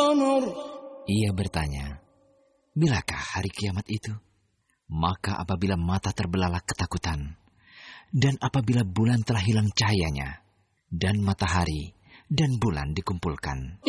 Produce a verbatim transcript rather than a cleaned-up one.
القمر. Ia bertanya, bilakah hari kiamat itu? Maka apabila mata terbelalak ketakutan, dan apabila bulan telah hilang cahayanya, dan matahari dan bulan dikumpulkan,